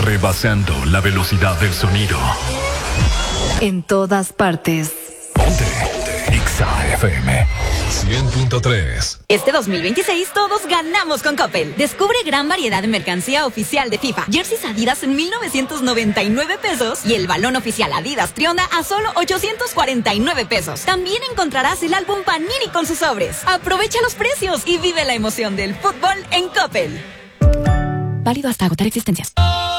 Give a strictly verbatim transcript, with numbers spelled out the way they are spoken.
rebasando la velocidad del sonido. En todas partes. Ponte, ponte. Ixa F M cien punto tres. Este dos mil veintiséis todos ganamos con Coppel. Descubre gran variedad de mercancía oficial de FIFA. Jerseys Adidas en mil novecientos noventa y nueve pesos y el balón oficial Adidas Trionda a solo ochocientos cuarenta y nueve pesos. También encontrarás el álbum Panini con sus sobres. Aprovecha los precios y vive la emoción del fútbol en Coppel. Válido hasta agotar existencias.